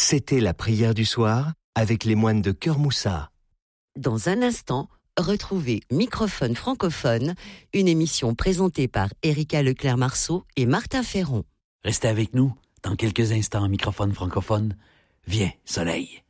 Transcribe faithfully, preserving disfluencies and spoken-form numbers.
C'était la prière du soir avec les moines de Cœur Moussa. Dans un instant, retrouvez Microphone francophone, une émission présentée par Erika Leclerc-Marceau et Martin Ferron. Restez avec nous, dans quelques instants, Microphone francophone. Viens, soleil.